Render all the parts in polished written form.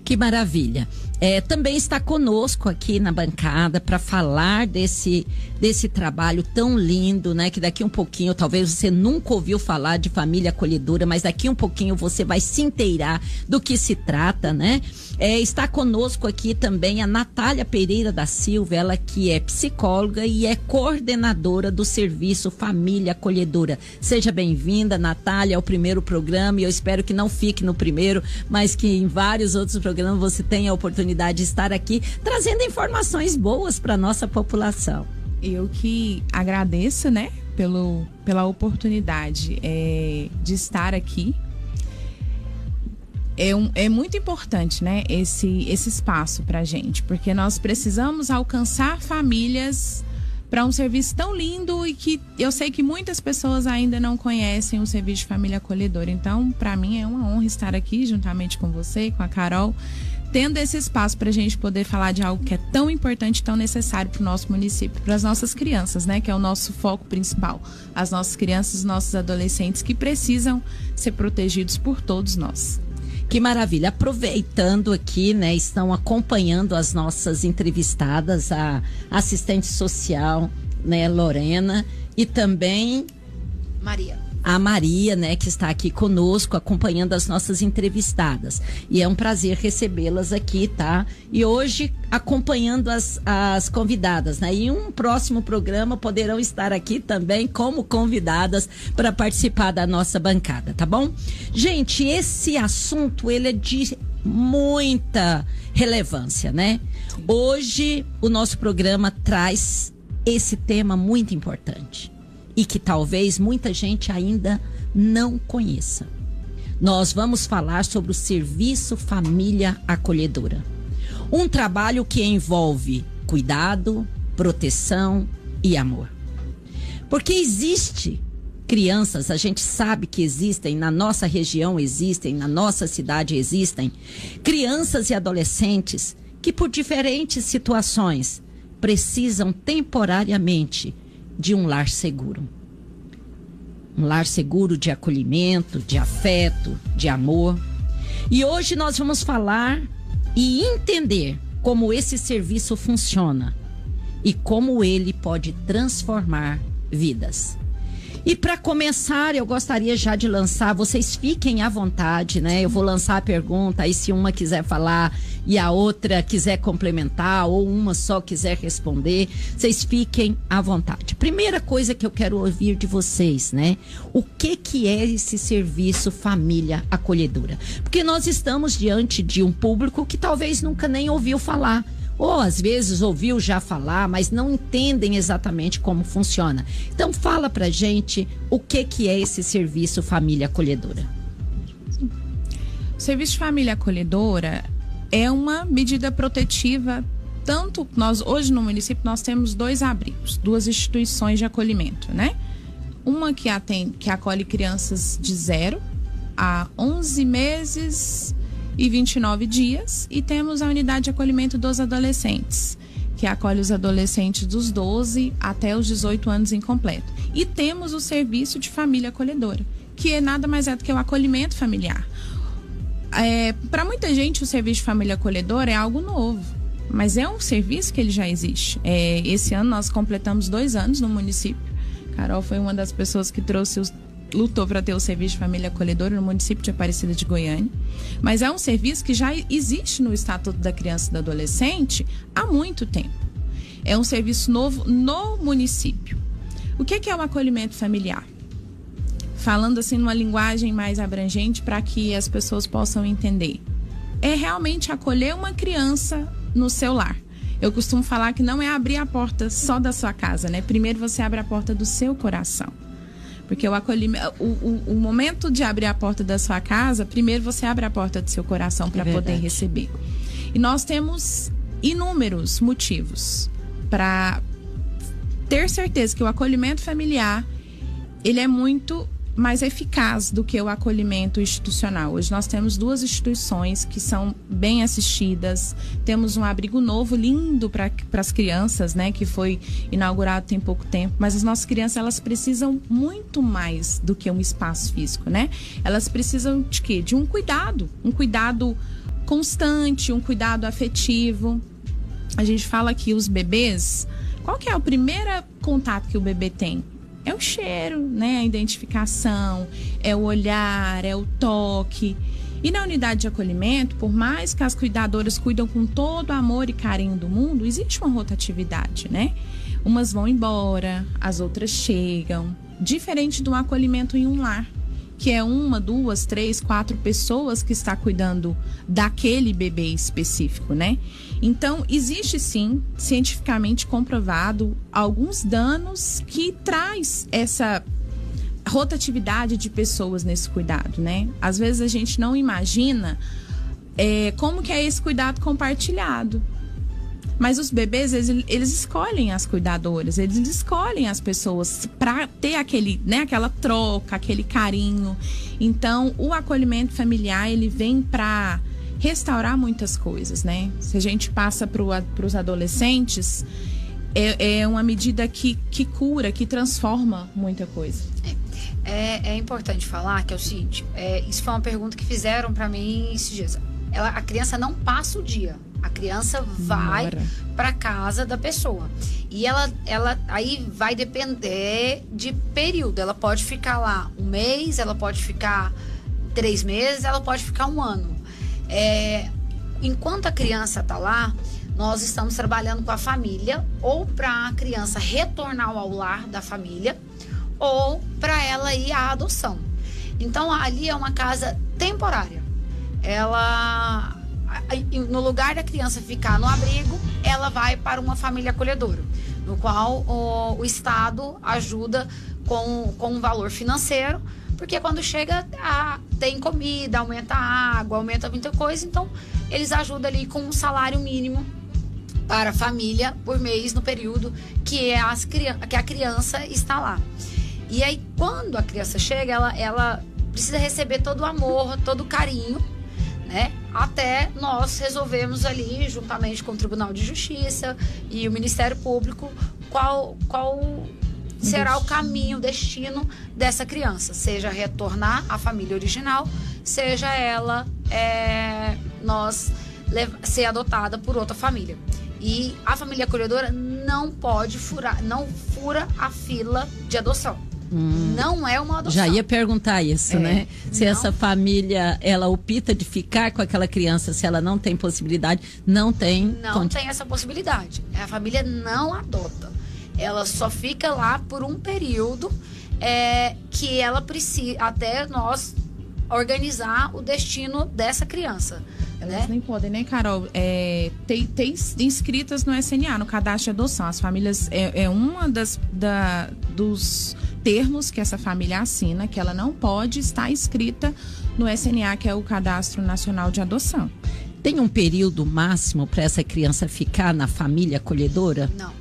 Que maravilha. Também está conosco aqui na bancada para falar desse trabalho tão lindo, né? Que daqui um pouquinho, talvez você nunca ouviu falar de família acolhedora, mas daqui um pouquinho você vai se inteirar do que se trata, né? Está conosco aqui também a Natália Pereira da Silva, ela que é psicóloga e é coordenadora do serviço Família Acolhedora. Seja bem-vinda, Natália, ao primeiro programa, e eu espero que não fique no primeiro, mas que em vários outros programas você tenha a oportunidade de estar aqui trazendo informações boas para a nossa população. Eu que agradeço, né, pela oportunidade de estar aqui. É muito importante, né, esse espaço pra gente, porque nós precisamos alcançar famílias para um serviço tão lindo e que eu sei que muitas pessoas ainda não conhecem o serviço de família acolhedora. Então, para mim é uma honra estar aqui juntamente com você, com a Carol, tendo esse espaço para a gente poder falar de algo que é tão importante, tão necessário para o nosso município, para as nossas crianças, né? Que é o nosso foco principal. As nossas crianças, nossos adolescentes que precisam ser protegidos por todos nós. Que maravilha. Aproveitando aqui, né, estão acompanhando as nossas entrevistadas, a assistente social, né, Lorena, e também a Maria, né, que está aqui conosco acompanhando as nossas entrevistadas. E é um prazer recebê-las aqui, tá? E hoje acompanhando as convidadas, né? E em um próximo programa poderão estar aqui também como convidadas para participar da nossa bancada, tá bom? Gente, esse assunto, ele é de muita relevância, né? Hoje o nosso programa traz esse tema muito importante e que talvez muita gente ainda não conheça. Nós vamos falar sobre o Serviço Família Acolhedora. Um trabalho que envolve cuidado, proteção e amor. Porque existe crianças, a gente sabe que existem, na nossa região existem, na nossa cidade existem, crianças e adolescentes que por diferentes situações precisam temporariamente de um lar seguro. Um lar seguro de acolhimento, de afeto, de amor. E hoje nós vamos falar e entender como esse serviço funciona e como ele pode transformar vidas. E para começar, eu gostaria já de lançar, vocês fiquem à vontade, né? Eu vou lançar a pergunta, aí se uma quiser falar e a outra quiser complementar, ou uma só quiser responder, vocês fiquem à vontade. Primeira coisa que eu quero ouvir de vocês, né? O que é esse serviço Família Acolhedora? Porque nós estamos diante de um público que talvez nunca nem ouviu falar, ou às vezes ouviu já falar, mas não entendem exatamente como funciona. Então fala pra gente o que é esse serviço Família Acolhedora. O serviço de Família Acolhedora é uma medida protetiva, tanto nós hoje no município nós temos 2 abrigos, 2 instituições de acolhimento, né? Uma que acolhe crianças de 0 a 11 meses e 29 dias, e temos a unidade de acolhimento dos adolescentes, que acolhe os adolescentes dos 12 até os 18 anos incompleto. E temos o serviço de família acolhedora, que nada mais é do que o acolhimento familiar. Para muita gente, o serviço de família acolhedora é algo novo, mas é um serviço que ele já existe. Esse ano nós completamos 2 anos no município. Carol foi uma das pessoas que lutou para ter o serviço de família acolhedora no município de Aparecida de Goiânia. Mas é um serviço que já existe no Estatuto da Criança e do Adolescente há muito tempo. É um serviço novo no município. O que é o acolhimento familiar? Falando assim numa linguagem mais abrangente para que as pessoas possam entender. É realmente acolher uma criança no seu lar. Eu costumo falar que não é abrir a porta só da sua casa, né? Primeiro você abre a porta do seu coração. Porque o acolhimento, o momento de abrir a porta da sua casa, primeiro você abre a porta do seu coração para poder receber. E nós temos inúmeros motivos para ter certeza que o acolhimento familiar, ele é muito mais eficaz do que o acolhimento institucional. Hoje nós temos 2 instituições que são bem assistidas, temos um abrigo novo, lindo para as crianças, né, que foi inaugurado tem pouco tempo, mas as nossas crianças, elas precisam muito mais do que um espaço físico, né? Elas precisam de quê? De um cuidado constante, um cuidado afetivo. A gente fala que os bebês, qual que é o primeiro contato que o bebê tem? É o cheiro, né? A identificação, é o olhar, é o toque. E na unidade de acolhimento, por mais que as cuidadoras cuidam com todo o amor e carinho do mundo, existe uma rotatividade, né? Umas vão embora, as outras chegam. Diferente do acolhimento em um lar, que é 1, 2, 3, 4 pessoas que está cuidando daquele bebê específico, né? Então, existe sim, cientificamente comprovado, alguns danos que traz essa rotatividade de pessoas nesse cuidado, né? Às vezes a gente não imagina como que é esse cuidado compartilhado. Mas os bebês, eles escolhem as cuidadoras, eles escolhem as pessoas para ter aquele, né, aquela troca, aquele carinho. Então, o acolhimento familiar, ele vem para restaurar muitas coisas, né? Se a gente passa para os adolescentes, é uma medida que cura, que transforma muita coisa. É importante falar que é o seguinte, isso foi uma pergunta que fizeram para mim esses dias. A criança não passa o dia. A criança vai para casa da pessoa. E ela aí vai depender de período. Ela pode ficar lá 1 mês, ela pode ficar 3 meses, ela pode ficar 1 ano. Enquanto a criança está lá, nós estamos trabalhando com a família, ou para a criança retornar ao lar da família, ou para ela ir à adoção. Então, ali é uma casa temporária. No lugar da criança ficar no abrigo, ela vai para uma família acolhedora, no qual o Estado ajuda com um valor financeiro, porque quando chega, tem comida, aumenta a água, aumenta muita coisa, então eles ajudam ali com um salário mínimo para a família por mês no período que a criança está lá. E aí, quando a criança chega, ela precisa receber todo o amor, todo o carinho, né? Até nós resolvemos ali, juntamente com o Tribunal de Justiça e o Ministério Público, qual será o caminho, o destino dessa criança. Seja retornar à família original, seja ela ser adotada por outra família. E a família acolhedora não fura a fila de adoção. Não é uma adoção. Já ia perguntar isso, né? Se essa família, ela opta de ficar com aquela criança, se ela não tem possibilidade, não tem essa possibilidade. A família não adota. Ela só fica lá por um período que ela precisa, até nós organizar o destino dessa criança. Elas nem podem, né, Carol? Tem inscritas no SNA, no cadastro de adoção. As famílias uma dos termos que essa família assina, que ela não pode estar inscrita no SNA, que é o Cadastro Nacional de Adoção. Tem um período máximo para essa criança ficar na família acolhedora? Não.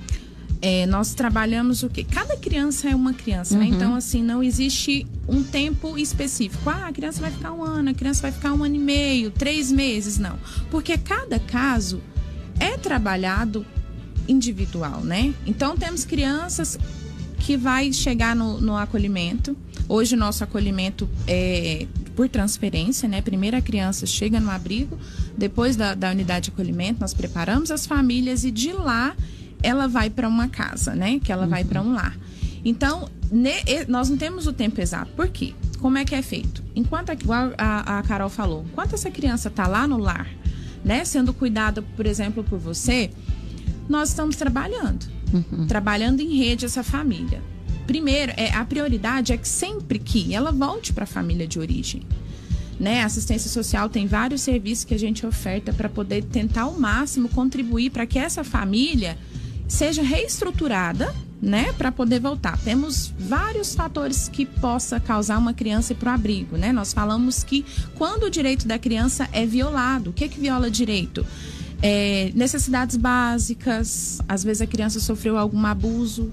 Nós trabalhamos o quê? Cada criança é uma criança, né? Então, assim, não existe um tempo específico. A criança vai ficar 1 ano, a criança vai ficar 1 ano e meio, 3 meses, não. Porque cada caso é trabalhado individual, né? Então, temos crianças que vai chegar no acolhimento. Hoje o nosso acolhimento é por transferência, né? Primeiro a criança chega no abrigo, depois da unidade de acolhimento, nós preparamos as famílias e de lá ela vai para uma casa, né? Que ela vai para um lar. Então, nós não temos o tempo exato. Por quê? Como é que é feito? Enquanto, igual a Carol falou, enquanto essa criança está lá no lar, né? Sendo cuidada, por exemplo, por você, nós estamos trabalhando. Trabalhando em rede essa família. Primeiro, a prioridade é que sempre que ela volte para a família de origem. Né? A assistência social tem vários serviços que a gente oferta para poder tentar ao máximo contribuir para que essa família seja reestruturada, né, para poder voltar. Temos vários fatores que possa causar uma criança ir para o abrigo, né? Nós falamos que quando o direito da criança é violado, o que viola direito? Necessidades básicas, às vezes a criança sofreu algum abuso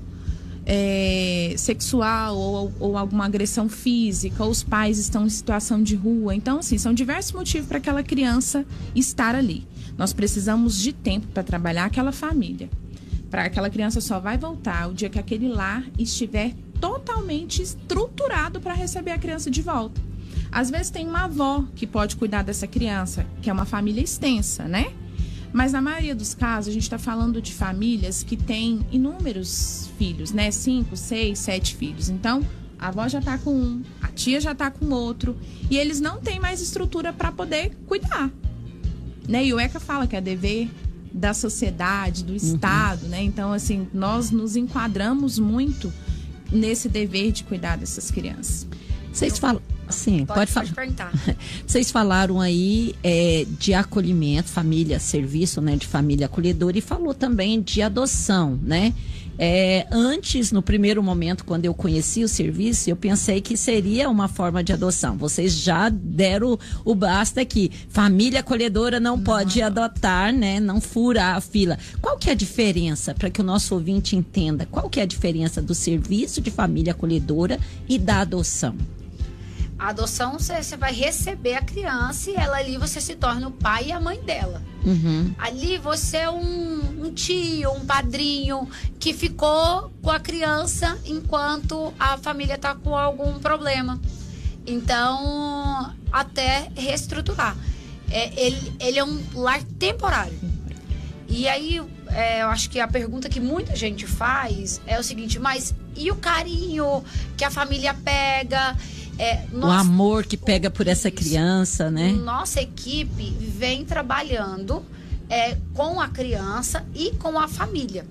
sexual ou alguma agressão física, ou os pais estão em situação de rua. Então, assim, são diversos motivos para aquela criança estar ali. Nós precisamos de tempo para trabalhar aquela família. Para aquela criança só vai voltar o dia que aquele lar estiver totalmente estruturado para receber a criança de volta. Às vezes tem uma avó que pode cuidar dessa criança, que é uma família extensa, né? Mas na maioria dos casos, a gente está falando de famílias que têm inúmeros filhos, né? 5, 6, 7 filhos. Então, a avó já está com um, a tia já está com outro. E eles não têm mais estrutura para poder cuidar. Né? E o ECA fala que é dever da sociedade, do Estado, né? Então, assim, nós nos enquadramos muito nesse dever de cuidar dessas crianças. Vocês falam... Sim, pode perguntar. Vocês falaram aí de acolhimento, família, serviço, né, de família acolhedora, e falou também de adoção, né? Antes, no primeiro momento, quando eu conheci o serviço, eu pensei que seria uma forma de adoção. Vocês já deram o basta aqui. Família acolhedora não pode adotar, né? Não fura a fila. Qual que é a diferença, para que o nosso ouvinte entenda, qual que é a diferença do serviço de família acolhedora e da adoção? A adoção, você vai receber a criança e ela ali você se torna o pai e a mãe dela. Ali você é um tio, um padrinho que ficou com a criança enquanto a família está com algum problema. Então, até reestruturar. Ele é um lar temporário. E aí, eu acho que a pergunta que muita gente faz é o seguinte, mas e o carinho que a família pega... o amor que pega por essa criança, né? Nossa equipe vem trabalhando com a criança e com a família.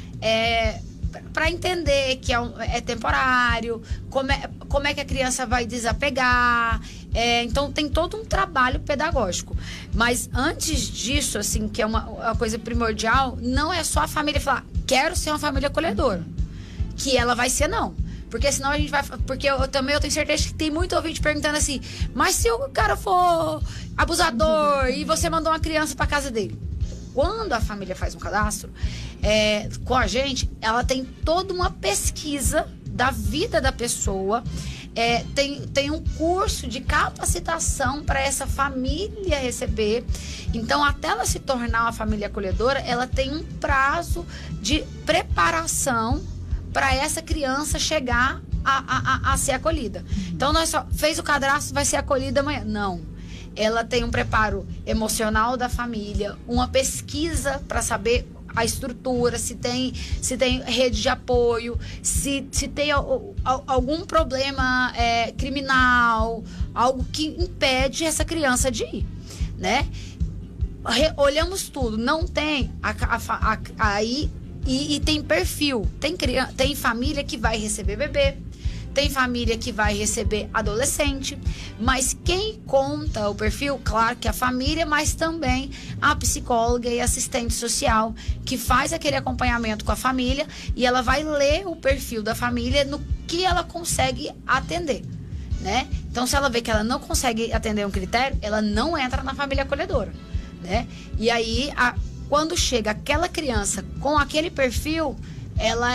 Para entender que é temporário, como é que a criança vai desapegar. Então, tem todo um trabalho pedagógico. Mas antes disso, assim, que é uma coisa primordial, não é só a família falar, quero ser uma família acolhedora. Que ela vai ser, não. Porque senão a gente vai... Porque eu tenho certeza que tem muito ouvinte perguntando assim, mas se o cara for abusador e você mandou uma criança para casa dele? Quando a família faz um cadastro com a gente, ela tem toda uma pesquisa da vida da pessoa, tem um curso de capacitação para essa família receber. Então, até ela se tornar uma família acolhedora, ela tem um prazo de preparação para essa criança chegar a ser acolhida. Então, nós só fez o cadastro, vai ser acolhida amanhã. Não. Ela tem um preparo emocional da família, uma pesquisa para saber a estrutura, se tem rede de apoio, se tem algum problema criminal, algo que impede essa criança de ir, né? Olhamos tudo, não tem aí... E tem perfil, tem família que vai receber bebê, tem família que vai receber adolescente, mas quem conta o perfil, claro que a família, mas também a psicóloga e assistente social, que faz aquele acompanhamento com a família, e ela vai ler o perfil da família no que ela consegue atender, né? Então, se ela vê que ela não consegue atender um critério, ela não entra na família acolhedora, né? E aí, quando chega aquela criança com aquele perfil, ela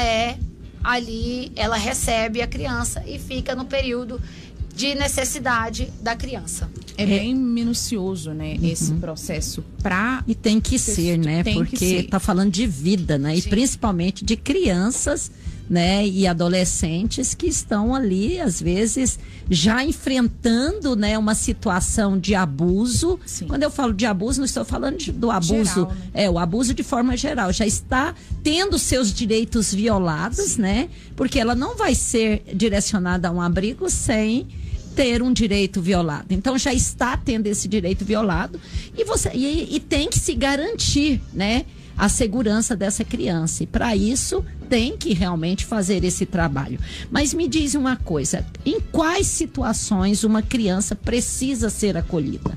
ela recebe a criança e fica no período de necessidade da criança. É bem minucioso, né, esse processo E tem que ser, né, porque tá falando de vida, né, e principalmente de crianças, né, e adolescentes que estão ali, às vezes, já enfrentando, né, uma situação de abuso. Sim. Quando eu falo de abuso, não estou falando do abuso, geral, né? O abuso de forma geral, já está tendo seus direitos violados, Sim. né, porque ela não vai ser direcionada a um abrigo sem ter um direito violado. Então já está tendo esse direito violado e tem que se garantir, né, a segurança dessa criança. E para isso tem que realmente fazer esse trabalho. Mas me diz uma coisa, em quais situações uma criança precisa ser acolhida?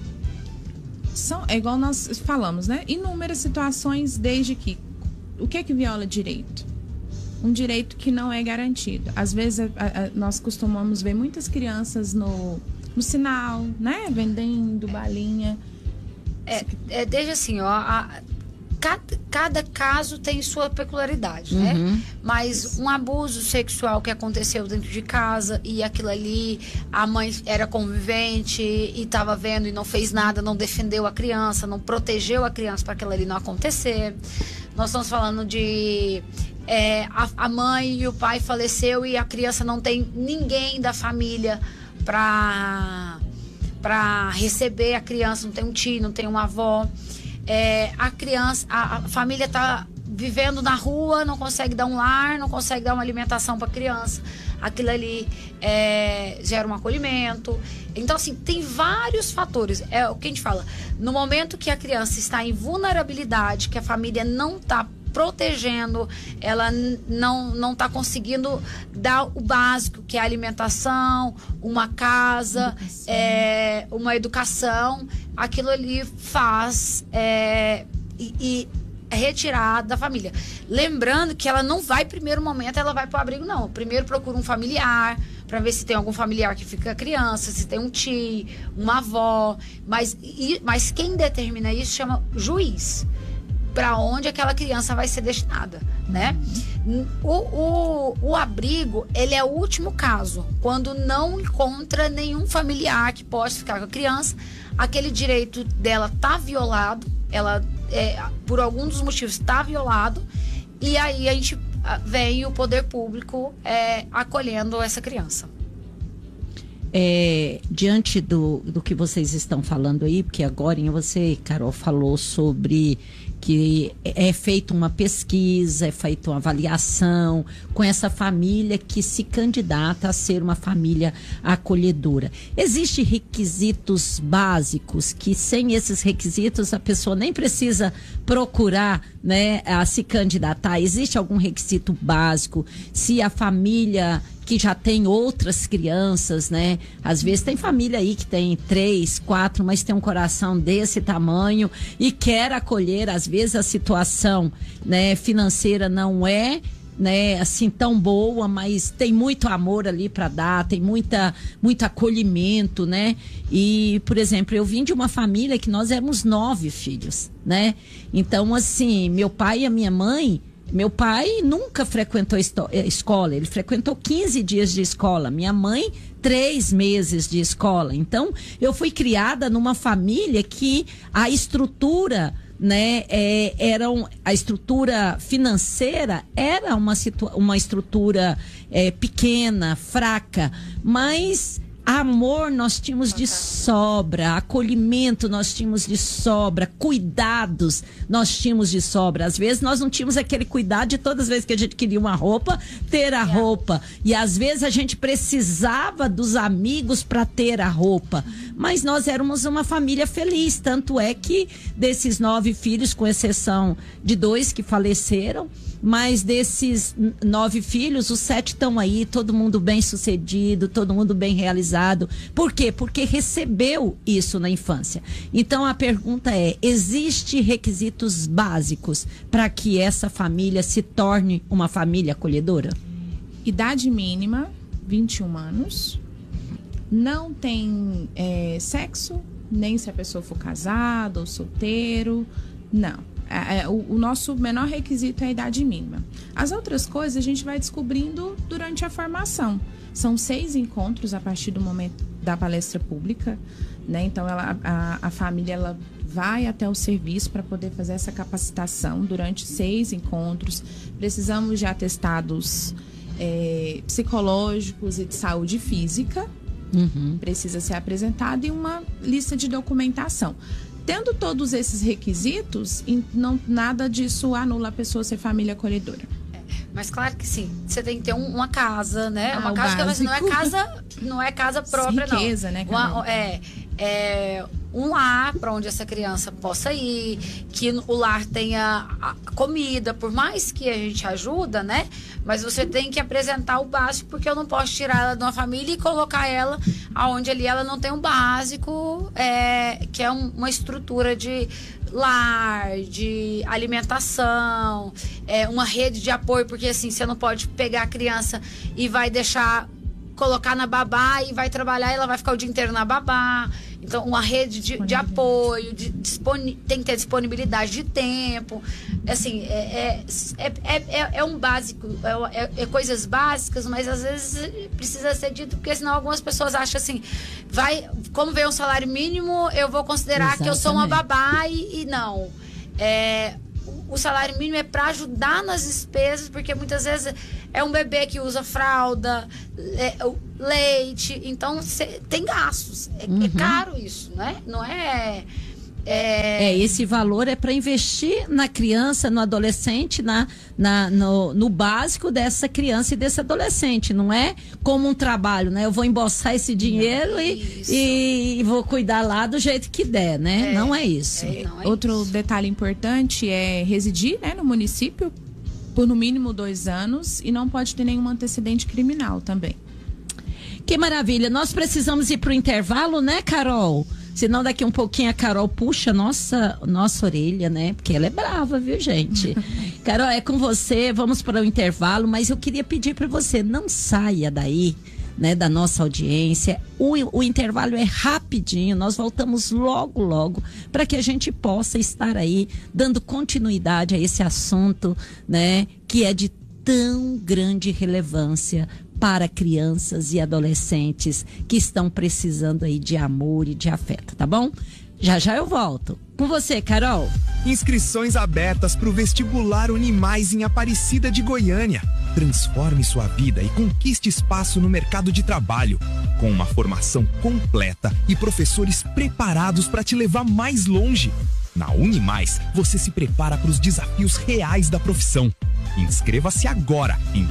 É igual nós falamos, né? Inúmeras situações, desde que o que viola direito? Um direito que não é garantido. Às vezes nós costumamos ver muitas crianças no sinal, né? Vendendo balinha. Desde assim, ó, cada caso tem sua peculiaridade, né? Mas um abuso sexual que aconteceu dentro de casa e aquilo ali, a mãe era convivente e estava vendo e não fez nada, não defendeu a criança, não protegeu a criança para aquilo ali não acontecer. Nós estamos falando de a mãe e o pai faleceu e a criança não tem ninguém da família para receber a criança, não tem um tio, não tem uma avó. A criança, a família está vivendo na rua, não consegue dar um lar, não consegue dar uma alimentação para a criança. Aquilo ali gera um acolhimento. Então, assim, tem vários fatores. É o que a gente fala. No momento que a criança está em vulnerabilidade, que a família não está protegendo, ela não está conseguindo dar o básico, que é a alimentação, uma casa, uma educação, aquilo ali faz e retirar da família. Lembrando que ela não vai, primeiro momento, ela vai para o abrigo, não. Primeiro procura um familiar, para ver se tem algum familiar que fica com a criança, se tem um tio, uma avó. Mas quem determina isso chama juiz, para onde aquela criança vai ser destinada, né? O abrigo, ele é o último caso, quando não encontra nenhum familiar que possa ficar com a criança, aquele direito dela tá violado, ela por algum dos motivos está violado, e aí a gente vem o poder público acolhendo essa criança. Diante do que vocês estão falando aí, porque agora você, Carol, falou sobre que é feita uma pesquisa, é feita uma avaliação com essa família que se candidata a ser uma família acolhedora. Existem requisitos básicos que, sem esses requisitos, a pessoa nem precisa procurar, né, a se candidatar? Existe algum requisito básico? Se a família que já tem outras crianças, né? Às vezes tem família aí que tem 3, 4, mas tem um coração desse tamanho e quer acolher. Às vezes a situação, né, financeira não é, né, assim tão boa, mas tem muito amor ali para dar, tem muito acolhimento, né? E, por exemplo, eu vim de uma família que nós éramos 9 filhos, né? Então, assim, meu pai e a minha mãe, meu pai nunca frequentou escola, ele frequentou 15 dias de escola. Minha mãe, 3 meses de escola. Então, eu fui criada numa família que a estrutura, né, a estrutura financeira era uma estrutura pequena, fraca, mas amor nós tínhamos de sobra, acolhimento nós tínhamos de sobra, cuidados nós tínhamos de sobra. Às vezes nós não tínhamos aquele cuidado de todas as vezes que a gente queria uma roupa, ter a roupa. E às vezes a gente precisava dos amigos para ter a roupa. Mas nós éramos uma família feliz, tanto é que desses 9 filhos, com exceção de 2 que faleceram, mas desses 9 filhos, os 7 estão aí, todo mundo bem sucedido, todo mundo bem realizado. Por quê? Porque recebeu isso na infância. Então a pergunta é: existem requisitos básicos para que essa família se torne uma família acolhedora? Idade mínima, 21 anos. Não tem sexo, nem se a pessoa for casada ou solteiro, não. O nosso menor requisito é a idade mínima. As outras coisas a gente vai descobrindo durante a formação. São 6 encontros a partir do momento da palestra pública, né? Então a família ela vai até o serviço para poder fazer essa capacitação durante 6 encontros. Precisamos de atestados psicológicos e de saúde física. Precisa ser apresentado, e uma lista de documentação. Tendo todos esses requisitos, nada disso anula a pessoa ser família acolhedora. Mas claro que sim, você tem que ter uma casa, né? Uma casa básico. que não é casa própria, riqueza, não. Né, Carol? Um lar para onde essa criança possa ir, que o lar tenha comida, por mais que a gente ajuda, né? Mas você tem que apresentar o básico, porque eu não posso tirar ela de uma família e colocar ela aonde ali ela não tem um básico, que é uma estrutura de lar, de alimentação, uma rede de apoio, porque assim, você não pode pegar a criança e vai colocar na babá e vai trabalhar e ela vai ficar o dia inteiro na babá. Então, uma rede de apoio, tem que ter disponibilidade de tempo. Assim, é um básico, coisas básicas, mas às vezes precisa ser dito, porque senão algumas pessoas acham assim, como vem um salário mínimo, eu vou considerar que eu sou uma babá e não. O salário mínimo é para ajudar nas despesas, porque muitas vezes É um bebê que usa fralda, leite. Então, tem gastos. É caro isso, né? Não é... esse valor é para investir na criança, no adolescente, no básico dessa criança e desse adolescente. Não é como um trabalho, né? Eu vou embolsar esse dinheiro e vou cuidar lá do jeito que der, né? Não é isso. Outro detalhe importante é residir, né, no município por no mínimo 2 anos e não pode ter nenhum antecedente criminal também. Que maravilha. Nós precisamos ir para o intervalo, né, Carol? Senão daqui um pouquinho a Carol puxa nossa orelha, né? Porque ela é brava, viu, gente? Carol, é com você, vamos para o intervalo, mas eu queria pedir para você, não saia daí, né, da nossa audiência. O intervalo é rapidinho, nós voltamos logo, para que a gente possa estar aí dando continuidade a esse assunto, né, que é de tão grande relevância para crianças e adolescentes que estão precisando aí de amor e de afeto, tá bom? Já eu volto. Com você, Carol. Inscrições abertas para o vestibular Unimais em Aparecida de Goiânia. Transforme sua vida e conquiste espaço no mercado de trabalho. Com uma formação completa e professores preparados para te levar mais longe. Na Unimais, você se prepara para os desafios reais da profissão. Inscreva-se agora em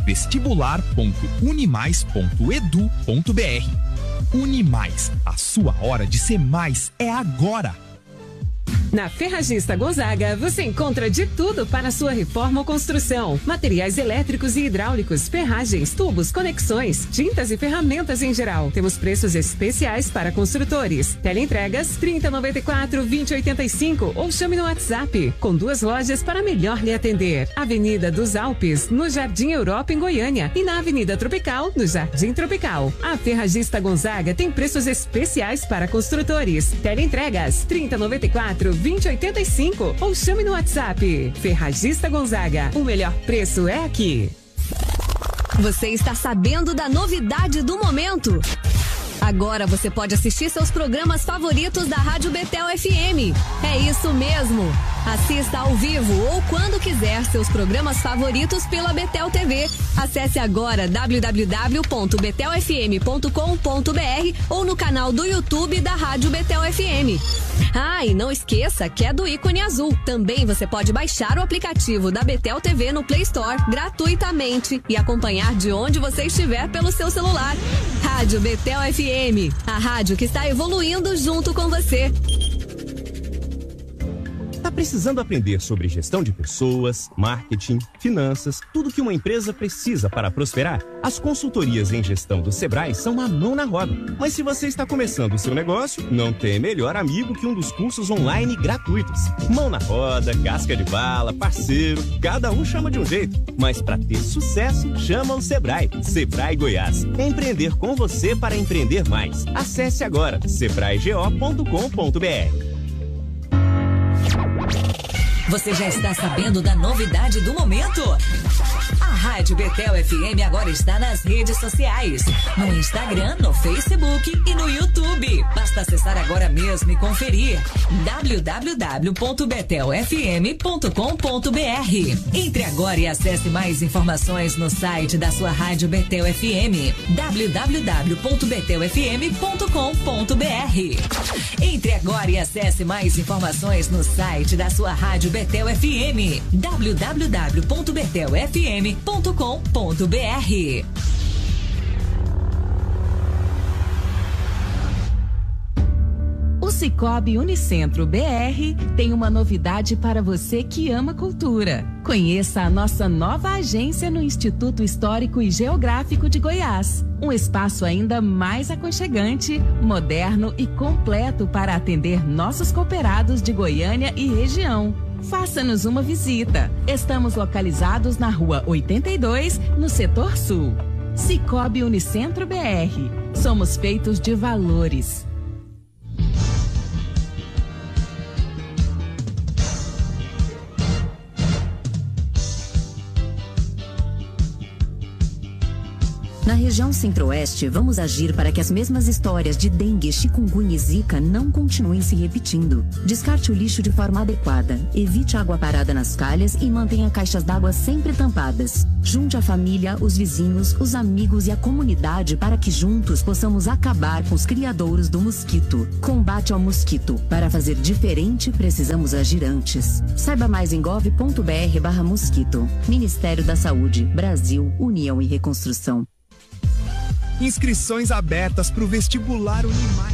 vestibular.unimais.edu.br. Unimais, a sua hora de ser mais é agora. Na Ferragista Gonzaga, você encontra de tudo para a sua reforma ou construção. Materiais elétricos e hidráulicos, ferragens, tubos, conexões, tintas e ferramentas em geral. Temos preços especiais para construtores. Teleentregas 3094-2085 ou chame no WhatsApp. Com 2 lojas para melhor lhe atender. Avenida dos Alpes, no Jardim Europa, em Goiânia. E na Avenida Tropical, no Jardim Tropical. A Ferragista Gonzaga tem preços especiais para construtores. Teleentregas 3094-2085 ou chame no WhatsApp. Ferragista Gonzaga, o melhor preço é aqui. Você está sabendo da novidade do momento? Agora você pode assistir seus programas favoritos da Rádio Betel FM. É isso mesmo. Assista ao vivo ou quando quiser seus programas favoritos pela Betel TV. Acesse agora www.betelfm.com.br ou no canal do YouTube da Rádio Betel FM. Ah, e não esqueça que é do ícone azul. Também você pode baixar o aplicativo da Betel TV no Play Store gratuitamente e acompanhar de onde você estiver pelo seu celular. Rádio Betel FM, a rádio que está evoluindo junto com você. Tá precisando aprender sobre gestão de pessoas, marketing, finanças, tudo que uma empresa precisa para prosperar? As consultorias em gestão do Sebrae são uma mão na roda. Mas se você está começando o seu negócio, não tem melhor amigo que um dos cursos online gratuitos. Mão na roda, casca de bala, parceiro, cada um chama de um jeito. Mas para ter sucesso, chama o Sebrae. Sebrae Goiás. Empreender com você para empreender mais. Acesse agora sebraego.com.br. Você já está sabendo da novidade do momento? A Rádio Betel FM agora está nas redes sociais. No Instagram, no Facebook e no YouTube. Basta acessar agora mesmo e conferir. www.betelfm.com.br. Entre agora e acesse mais informações no site da sua Rádio Betel FM. www.betelfm.com.br. Entre agora e acesse mais informações no site da sua Rádio Betel FM. www.betelfm.com.br. O Sicoob Unicentro BR tem uma novidade para você que ama cultura. Conheça a nossa nova agência no Instituto Histórico e Geográfico de Goiás. Um espaço ainda mais aconchegante, moderno e completo para atender nossos cooperados de Goiânia e região. Faça-nos uma visita. Estamos localizados na Rua 82, no Setor Sul. Sicoob Unicentro BR. Somos feitos de valores. Na região Centro-Oeste, vamos agir para que as mesmas histórias de dengue, chikungunya e zika não continuem se repetindo. Descarte o lixo de forma adequada, evite água parada nas calhas e mantenha caixas d'água sempre tampadas. Junte a família, os vizinhos, os amigos e a comunidade para que juntos possamos acabar com os criadouros do mosquito. Combate ao mosquito. Para fazer diferente, precisamos agir antes. Saiba mais em gov.br/mosquito. Ministério da Saúde, Brasil, União e Reconstrução. Inscrições abertas para o vestibular Unimais.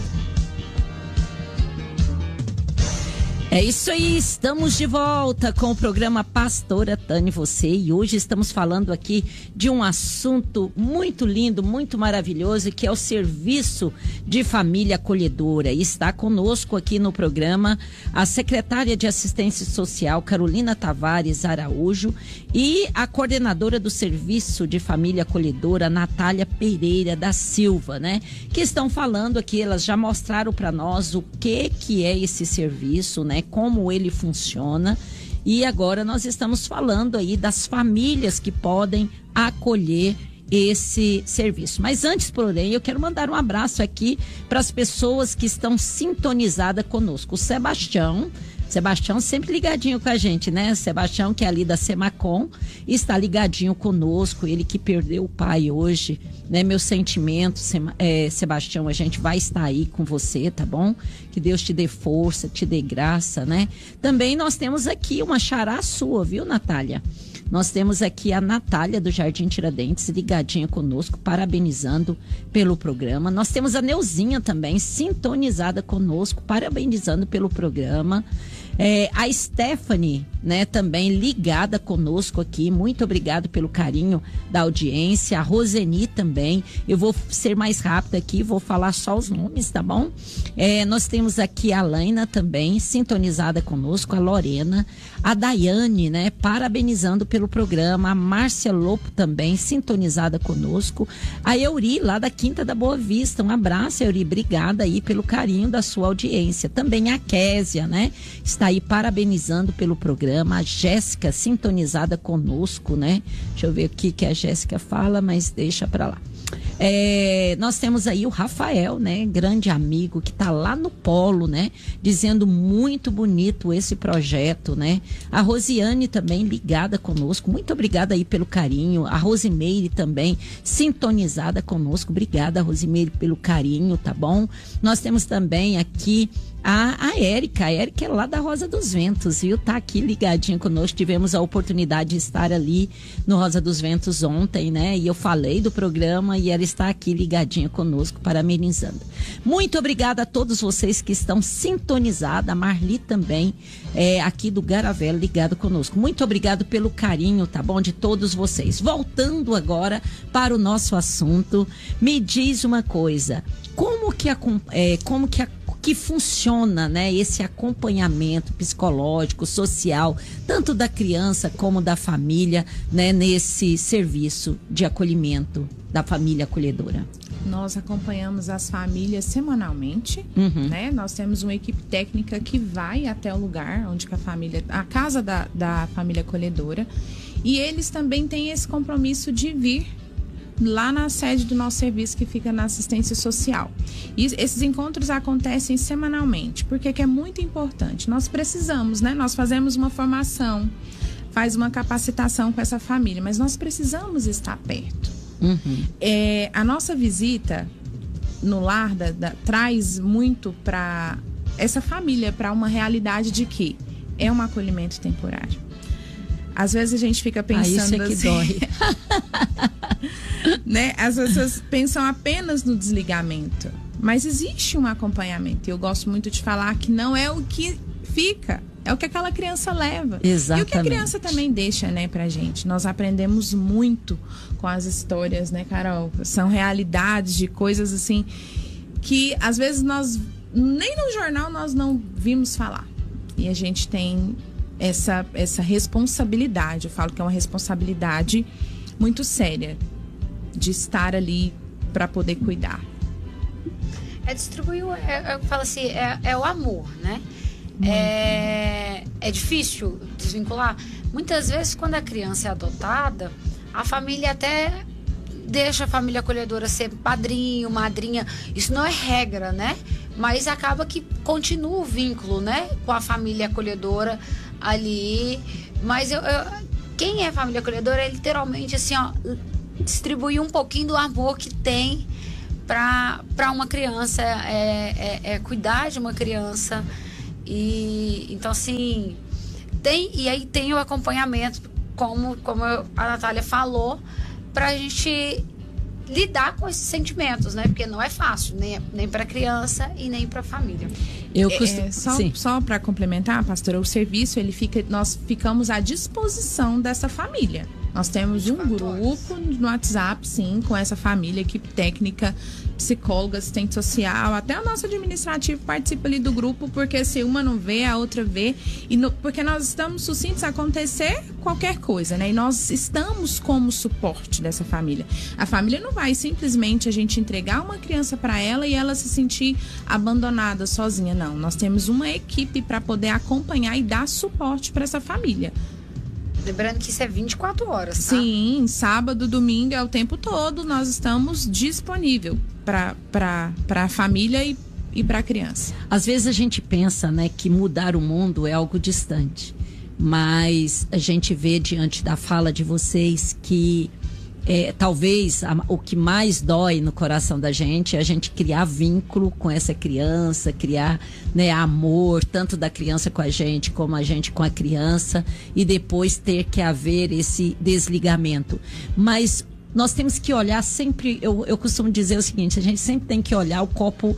É isso aí, estamos de volta com o programa Pastora Tânia e Você, e hoje estamos falando aqui de um assunto muito lindo, muito maravilhoso, que é o serviço de família acolhedora. E está conosco aqui no programa a secretária de Assistência Social, Carolina Tavares Araújo, e a coordenadora do serviço de família acolhedora, Natália Pereira da Silva, né? Que estão falando aqui, elas já mostraram para nós o que é esse serviço, né? Como ele funciona, e agora nós estamos falando aí das famílias que podem acolher esse serviço. Mas antes, porém, eu quero mandar um abraço aqui para as pessoas que estão sintonizadas conosco. O Sebastião sempre ligadinho com a gente, né? Sebastião, que é ali da Semacom, está ligadinho conosco, ele que perdeu o pai hoje, né? Meu sentimento, Sebastião, a gente vai estar aí com você, tá bom? Que Deus te dê força, te dê graça, né? Também nós temos aqui uma xará sua, viu, Natália? Nós temos aqui a Natália do Jardim Tiradentes ligadinha conosco, parabenizando pelo programa. Nós temos a Neuzinha também sintonizada conosco, parabenizando pelo programa. A Stephanie, né, também ligada conosco aqui, muito obrigado pelo carinho da audiência. A Roseni também, eu vou ser mais rápida aqui, vou falar só os nomes, tá bom? Nós temos aqui a Laina também, sintonizada conosco, a Lorena, a Daiane, né, parabenizando pelo programa, a Márcia Lopo também, sintonizada conosco, a Euri, lá da Quinta da Boa Vista, um abraço, Euri, obrigada aí pelo carinho da sua audiência. Também a Késia, né, está aí parabenizando pelo programa, a Jéssica sintonizada conosco, né? Deixa eu ver o que a Jéssica fala, mas deixa pra lá. Nós temos aí o Rafael, né? Grande amigo que tá lá no Polo, né? Dizendo muito bonito esse projeto, né? A Rosiane também ligada conosco, muito obrigada aí pelo carinho. A Rosimeire também sintonizada conosco, obrigada, Rosimeire, pelo carinho, tá bom? Nós temos também aqui a Érica é lá da Rosa dos Ventos, viu? Tá aqui ligadinha conosco, tivemos a oportunidade de estar ali no Rosa dos Ventos ontem, né? E eu falei do programa e ela está aqui ligadinha conosco, parabenizando. Muito obrigada a todos vocês que estão sintonizados, a Marli também, aqui do Garavelo, ligado conosco. Muito obrigado pelo carinho, tá bom? De todos vocês. Voltando agora para o nosso assunto, me diz uma coisa, como que funciona, né, esse acompanhamento psicológico, social, tanto da criança como da família, né, nesse serviço de acolhimento da família acolhedora? Nós acompanhamos as famílias semanalmente, né? Nós temos uma equipe técnica que vai até o lugar onde a casa da família acolhedora, e eles também têm esse compromisso de vir lá na sede do nosso serviço, que fica na assistência social. E esses encontros acontecem semanalmente, porque que é muito importante. Nós precisamos, né? Nós fazemos uma formação, faz uma capacitação com essa família, mas nós precisamos estar perto. A nossa visita no lar traz muito para essa família, para uma realidade de que é um acolhimento temporário. Às vezes a gente fica pensando isso é que assim, dói. Né? As pessoas pensam apenas no desligamento, mas existe um acompanhamento. E eu gosto muito de falar que não é o que fica, é o que aquela criança leva. Exatamente. E o que a criança também deixa, né, pra gente. Nós aprendemos muito com as histórias, né, Carol? São realidades de coisas assim que às vezes nós nem no jornal nós não vimos falar. E a gente tem essa responsabilidade. Eu falo que é uma responsabilidade muito séria de estar ali para poder cuidar. Distribuir, eu falo assim, é o amor, né? É difícil desvincular. Muitas vezes, quando a criança é adotada, a família até deixa a família acolhedora ser padrinho, madrinha. Isso não é regra, né? Mas acaba que continua o vínculo, né? Com a família acolhedora ali. Mas quem é família acolhedora é literalmente assim, ó, distribuir um pouquinho do amor que tem para uma criança, cuidar de uma criança. E então assim, tem o acompanhamento, como a Natália falou, pra gente lidar com esses sentimentos, né? Porque não é fácil, nem para criança e nem para família. Só para complementar, pastora, o serviço nós ficamos à disposição dessa família. Nós temos um grupo no WhatsApp, sim, com essa família, equipe técnica, psicóloga, assistente social, até o nosso administrativo participa ali do grupo, porque se uma não vê, a outra vê, porque nós estamos sucintos a acontecer qualquer coisa, né? E nós estamos como suporte dessa família. A família não vai simplesmente a gente entregar uma criança para ela e ela se sentir abandonada, sozinha, não. Nós temos uma equipe para poder acompanhar e dar suporte para essa família. Lembrando que isso é 24 horas, tá? Sim, sábado, domingo, é o tempo todo, nós estamos disponível para a família e para a criança. Às vezes a gente pensa, né, que mudar o mundo é algo distante, mas a gente vê diante da fala de vocês que talvez o que mais dói no coração da gente é a gente criar vínculo com essa criança, criar, né, amor, tanto da criança com a gente, como a gente com a criança, e depois ter que haver esse desligamento. Mas nós temos que olhar sempre, eu costumo dizer o seguinte, a gente sempre tem que olhar o copo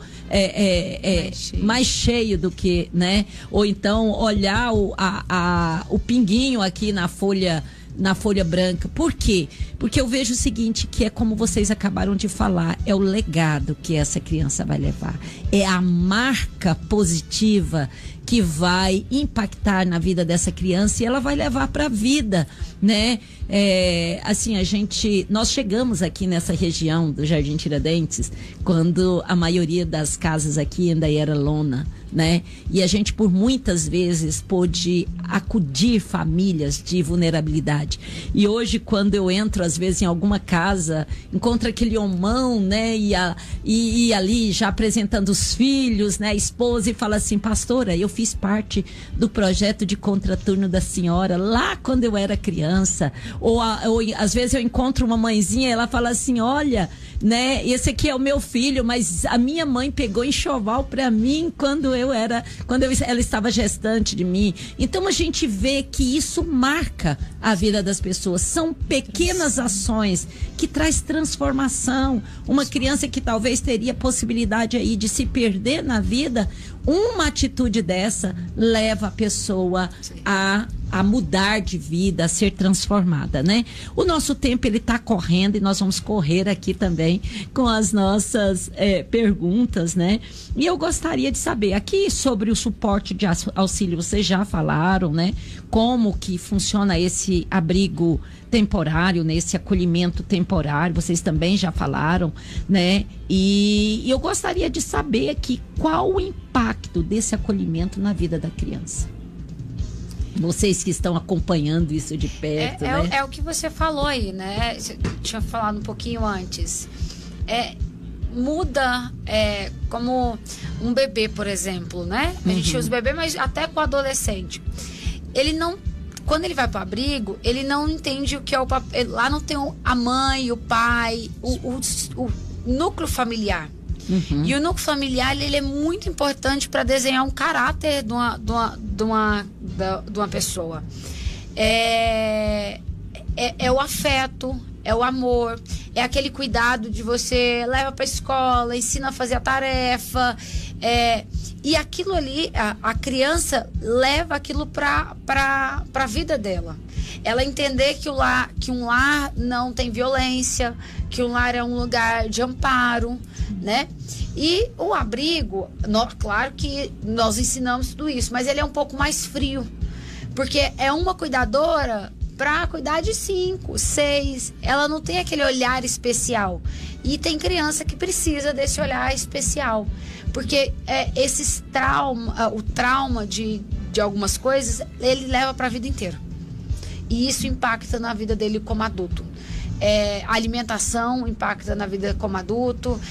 mais cheio do que, né? Ou então olhar o pinguinho aqui na folha branca. Por quê? Porque eu vejo o seguinte, que é como vocês acabaram de falar, é o legado que essa criança vai levar. É a marca positiva que vai impactar na vida dessa criança e ela vai levar para a vida, né? Assim, nós chegamos aqui nessa região do Jardim Tiradentes quando a maioria das casas aqui ainda era lona, né? E a gente por muitas vezes pôde acudir famílias de vulnerabilidade. E hoje, quando eu entro às vezes em alguma casa, encontro aquele homão, né? E ali já apresentando os filhos, né? A esposa, e fala assim: pastora, eu fiz parte do projeto de contraturno da senhora lá quando eu era criança. Ou às vezes eu encontro uma mãezinha e ela fala assim: olha, né? Esse aqui é o meu filho, mas a minha mãe pegou enxoval para mim quando ela estava gestante de mim. Então a gente vê que isso marca a vida das pessoas. São pequenas ações que traz transformação. Uma criança que talvez teria possibilidade aí de se perder na vida, uma atitude dessa leva a pessoa a mudar de vida, a ser transformada, né? O nosso tempo, ele tá correndo e nós vamos correr aqui também com as nossas perguntas, né? E eu gostaria de saber, aqui sobre o suporte de auxílio, vocês já falaram, né? Como que funciona esse abrigo temporário, né? Esse acolhimento temporário, vocês também já falaram, né? E eu gostaria de saber aqui qual o impacto desse acolhimento na vida da criança. Vocês que estão acompanhando isso de perto, né? É o que você falou aí, né? Você tinha falado um pouquinho antes. Muda como um bebê, por exemplo, né? A gente usa o bebê, mas até com o adolescente. Ele não... Quando ele vai para o abrigo, ele não entende o que é o papel. Lá não tem a mãe, o pai, o núcleo familiar. E o núcleo familiar, ele é muito importante para desenhar um caráter de uma pessoa. É o afeto, é o amor, é aquele cuidado de você leva para a escola, ensina a fazer a tarefa, e aquilo ali, a criança leva aquilo para a vida dela. Ela entender que um lar não tem violência, que um lar é um lugar de amparo, né? E o abrigo, claro que nós ensinamos tudo isso, mas ele é um pouco mais frio, porque é uma cuidadora para cuidar de 5, 6, ela não tem aquele olhar especial. E tem criança que precisa desse olhar especial, porque o trauma de algumas coisas, ele leva para a vida inteira. E isso impacta na vida dele como adulto. A alimentação impacta na vida como adulto,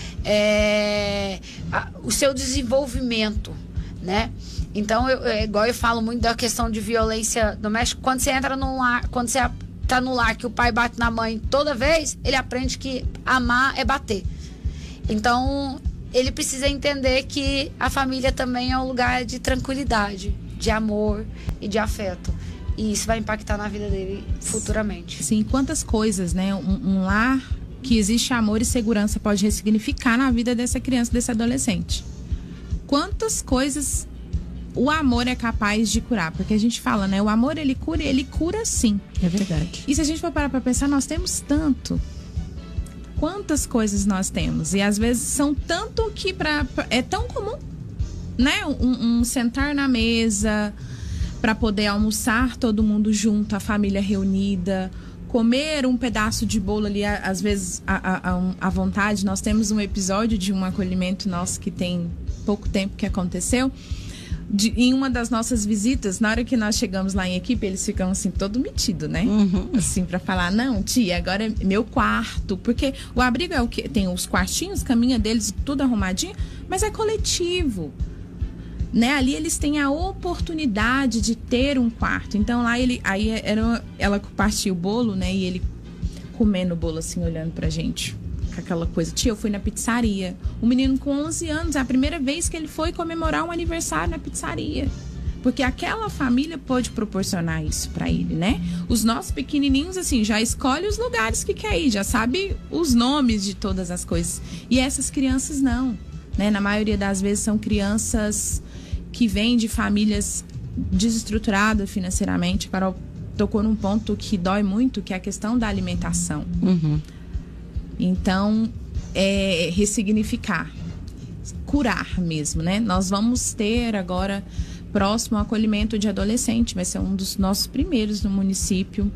o seu desenvolvimento, né? Então, igual eu falo muito da questão de violência doméstica, quando você entra num lar, quando você tá no lar que o pai bate na mãe toda vez, ele aprende que amar é bater. Então, ele precisa entender que a família também é um lugar de tranquilidade, de amor e de afeto. E isso vai impactar na vida dele futuramente. Sim, quantas coisas, né? Um lar que existe amor e segurança pode ressignificar na vida dessa criança, desse adolescente. Quantas coisas o amor é capaz de curar. Porque a gente fala, né? O amor, ele cura sim. É verdade. E se a gente for parar pra pensar, nós temos tanto. Quantas coisas nós temos. E às vezes são tanto que é tão comum, né? Um sentar na mesa para poder almoçar todo mundo junto, a família reunida, comer um pedaço de bolo ali, às vezes à vontade. Nós temos um episódio de um acolhimento nosso que tem pouco tempo que aconteceu. Em uma das nossas visitas, na hora que nós chegamos lá em equipe, eles ficam assim, todo metido, né? Assim, pra falar, não, tia, agora é meu quarto. Porque o abrigo é o que tem os quartinhos, caminha deles, tudo arrumadinho, mas é coletivo, né? Ali eles têm a oportunidade de ter um quarto. Então lá ela partiu o bolo, né? E ele comendo o bolo assim, olhando pra gente. Aquela coisa, tia, eu fui na pizzaria. O menino com 11 anos, é a primeira vez que ele foi comemorar um aniversário na pizzaria. Porque aquela família pôde proporcionar isso pra ele, né? Os nossos pequenininhos, assim, já escolhe os lugares que quer ir, já sabe os nomes de todas as coisas. E essas crianças não, né? Na maioria das vezes são crianças que vêm de famílias desestruturadas financeiramente. A Carol tocou num ponto que dói muito, que é a questão da alimentação. Então, ressignificar, curar mesmo, né? Nós vamos ter agora, próximo ao acolhimento de adolescente, vai ser um dos nossos primeiros no município.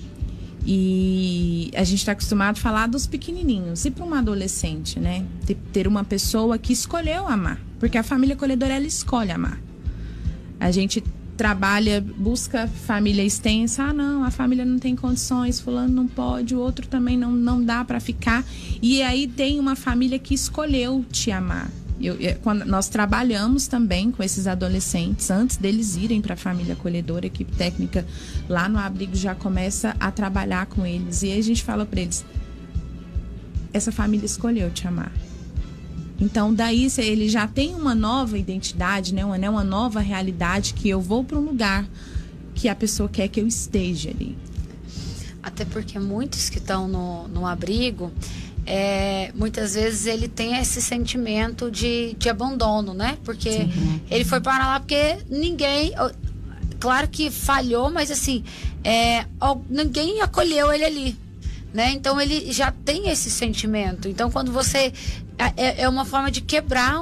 E a gente está acostumado a falar dos pequenininhos. E para uma adolescente, né? Ter uma pessoa que escolheu amar. Porque a família acolhedora, ela escolhe amar. A gente trabalha, busca família extensa. Ah, não, a família não tem condições, fulano não pode, o outro também não dá para ficar. E aí tem uma família que escolheu te amar. Quando nós trabalhamos também com esses adolescentes, antes deles irem para a família acolhedora, a equipe técnica lá no abrigo já começa a trabalhar com eles. E aí a gente fala para eles, essa família escolheu te amar. Então, daí ele já tem uma nova identidade, né? Uma nova realidade, que eu vou para um lugar que a pessoa quer que eu esteja ali. Até porque muitos que estão no abrigo, muitas vezes ele tem esse sentimento de abandono, né? Porque ele foi parar lá porque ninguém... Claro que falhou, mas assim, ninguém acolheu ele ali, né? Então, ele já tem esse sentimento. Então, quando você... É uma forma de quebrar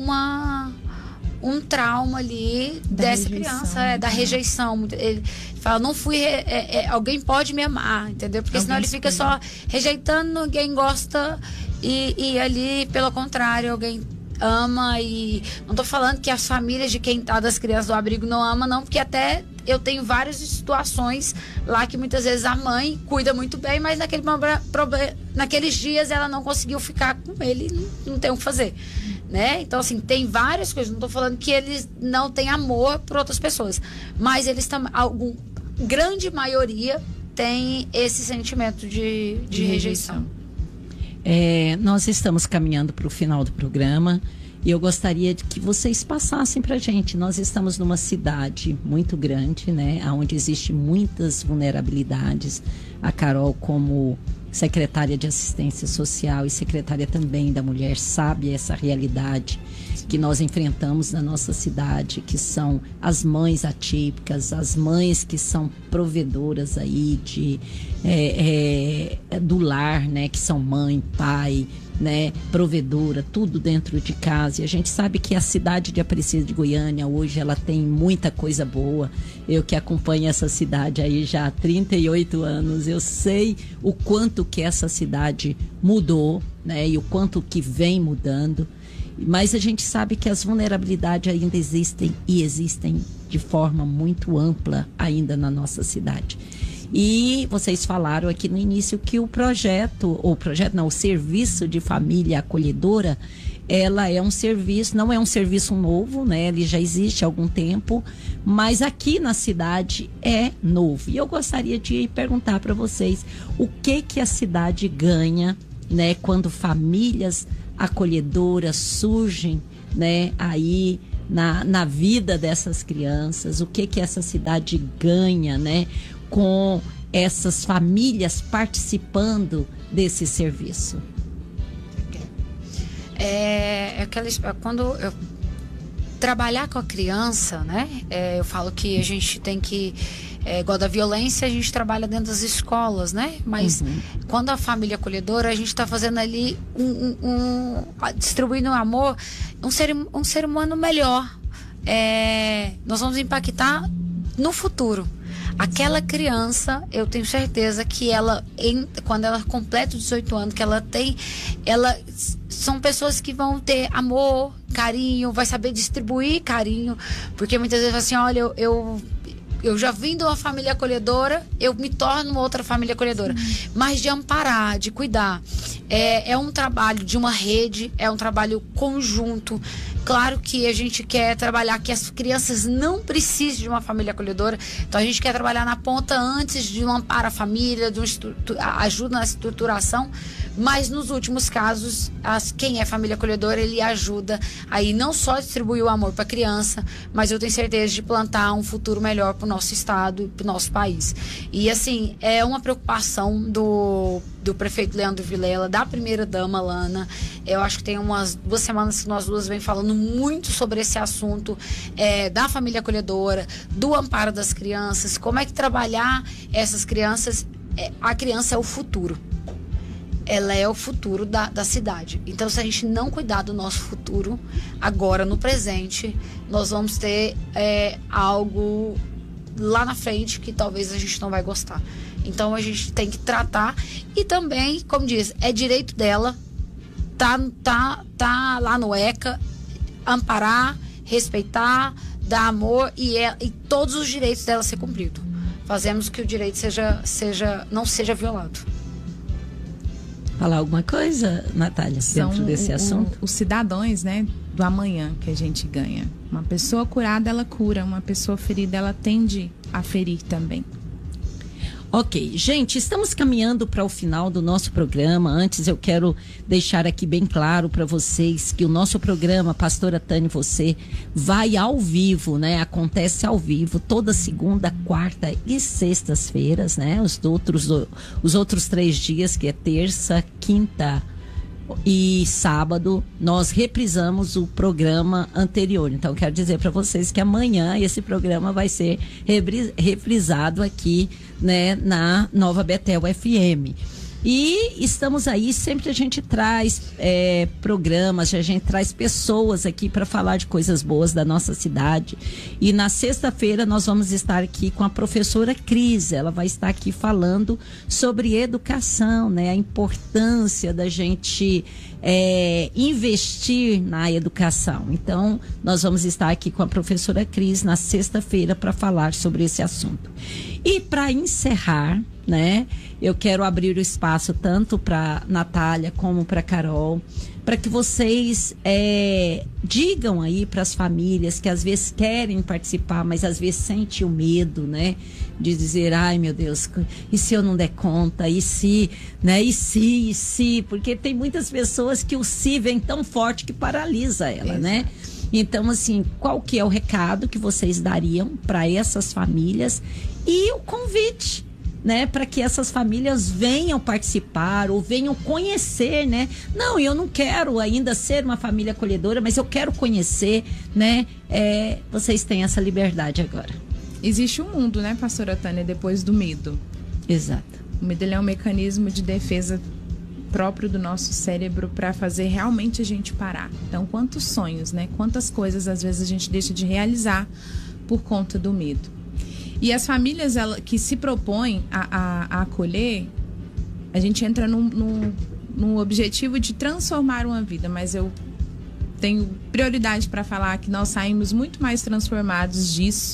um trauma ali dessa criança, da rejeição. Ele fala, não fui... alguém pode me amar, entendeu? Porque senão ele fica só rejeitando, ninguém gosta. E ali, pelo contrário, alguém ama. E não tô falando que as famílias de quem tá das crianças do abrigo não ama, não, porque até eu tenho várias situações lá que muitas vezes a mãe cuida muito bem, mas naqueles dias ela não conseguiu ficar com ele, não tem o que fazer, né? Então, assim, tem várias coisas. Não tô falando que eles não têm amor por outras pessoas, mas eles também, grande maioria tem esse sentimento de rejeição. Nós estamos caminhando para o final do programa e eu gostaria de que vocês passassem para a gente. Nós estamos numa cidade muito grande, né, onde existem muitas vulnerabilidades. A Carol, como secretária de Assistência Social e secretária também da Mulher, sabe essa realidade que nós enfrentamos na nossa cidade, que são as mães atípicas, as mães que são provedoras aí do lar, né, que são mãe, pai, né, provedora, tudo dentro de casa. E a gente sabe que a cidade de Aparecida de Goiânia hoje ela tem muita coisa boa. Eu que acompanho essa cidade aí já há 38 anos, eu sei o quanto que essa cidade mudou, né, e o quanto que vem mudando. Mas a gente sabe que as vulnerabilidades ainda existem, e existem de forma muito ampla ainda na nossa cidade. E vocês falaram aqui no início que o serviço de família acolhedora, ela é um serviço, não é um serviço novo, né? Ele já existe há algum tempo, mas aqui na cidade é novo. E eu gostaria de perguntar para vocês o que a cidade ganha, né? Quando famílias acolhedoras surgem, né? Aí na vida dessas crianças, o que essa cidade ganha, né? Com essas famílias participando desse serviço. Quando eu trabalhar com a criança, né? Eu falo que a gente tem que, igual da violência, a gente trabalha dentro das escolas, né? Mas quando a família acolhedora, a gente está fazendo ali distribuindo amor, um ser humano melhor. Nós vamos impactar no futuro. Aquela criança, eu tenho certeza que quando ela completa os 18 anos, são pessoas que vão ter amor, carinho, vai saber distribuir carinho, porque muitas vezes assim, olha, eu já vim de uma família acolhedora, eu me torno outra família acolhedora. Mas de amparar, de cuidar. É um trabalho de uma rede, é um trabalho conjunto. Claro que a gente quer trabalhar que as crianças não precisem de uma família acolhedora. Então a gente quer trabalhar na ponta antes de um amparo à família, de ajuda na estruturação. Mas nos últimos casos, quem é família acolhedora, ele ajuda aí não só distribuir o amor para a criança, mas eu tenho certeza de plantar um futuro melhor para o nosso estado e para o nosso país. E assim, é uma preocupação do prefeito Leandro Vilela, da primeira-dama Lana. Eu acho que tem umas 2 semanas que nós duas vem falando muito sobre esse assunto da família acolhedora, do amparo das crianças, como é que trabalhar essas crianças. A criança é o futuro. Ela é o futuro da cidade. Então, se a gente não cuidar do nosso futuro, agora, no presente, nós vamos ter algo lá na frente que talvez a gente não vai gostar. Então, a gente tem que tratar. E também, como diz, é direito dela, tá lá no ECA, amparar, respeitar, dar amor e todos os direitos dela ser cumprido. Fazemos que o direito não seja violado. Falar alguma coisa, Natália, dentro desse assunto? Os cidadãos, né, do amanhã que a gente ganha. Uma pessoa curada, ela cura. Uma pessoa ferida, ela tende a ferir também. Ok, gente, estamos caminhando para o final do nosso programa. Antes eu quero deixar aqui bem claro para vocês que o nosso programa Pastora Tânia Você vai ao vivo, né? Acontece ao vivo toda segunda, quarta e sextas-feiras, né? Os outros 3 dias, que é terça, quinta e sábado, nós reprisamos o programa anterior. Então, quero dizer para vocês que amanhã esse programa vai ser reprisado aqui, né, na Nova Betel FM. E estamos aí, sempre a gente traz programas, a gente traz pessoas aqui para falar de coisas boas da nossa cidade. E na sexta-feira nós vamos estar aqui com a professora Cris. Ela vai estar aqui falando sobre educação, né? A importância da gente investir na educação. Então, nós vamos estar aqui com a professora Cris na sexta-feira para falar sobre esse assunto. E para encerrar, né, eu quero abrir o espaço tanto para Natália como para Carol, para que vocês digam aí para as famílias que às vezes querem participar, mas às vezes sentem o medo, né, de dizer, ai meu Deus, e se eu não der conta, e se, né, e se, porque tem muitas pessoas que o se vem tão forte que paralisa ela, Exato. Né? Então, assim, qual que é o recado que vocês dariam para essas famílias e o convite, né, para que essas famílias venham participar ou venham conhecer, né? Não, eu não quero ainda ser uma família acolhedora, mas eu quero conhecer, né? Vocês têm essa liberdade agora. Existe um mundo, né, pastora Tânia, depois do medo. Exato. O medo, ele é um mecanismo de defesa próprio do nosso cérebro para fazer realmente a gente parar. Então, quantos sonhos, né? Quantas coisas às vezes a gente deixa de realizar por conta do medo. E as famílias que se propõem a acolher, a gente entra num objetivo de transformar uma vida, mas eu tenho prioridade para falar que nós saímos muito mais transformados disso